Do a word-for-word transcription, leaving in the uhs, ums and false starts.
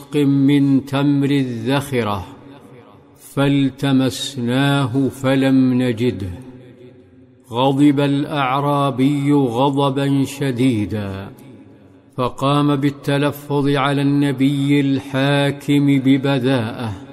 وسق من تمر الذخرة، فالتمسناه فلم نجده. غضب الأعرابي غضبا شديدا، فقام بالتلفظ على النبي الحاكم ببذاءة: